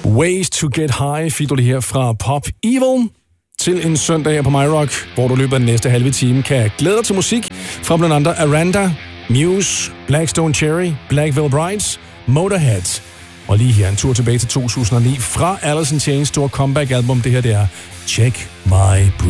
Ways to Get High fik du det her fra Pop Evil til en søndag her på MyRock, hvor du løber den næste halve time kan glæde dig til musik fra blandt andet Aranda, Muse, Blackstone Cherry, Blackville Brides, Motorhead. Og lige her en tur tilbage til 2009 fra Alice in Chains store comeback-album. Det her det er Check My Breath.